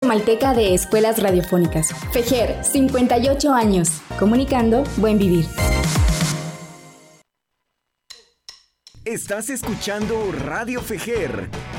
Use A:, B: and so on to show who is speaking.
A: Malteca de Escuelas Radiofónicas. FEJER, 58 años. Comunicando buen vivir.
B: Estás escuchando Radio FEJER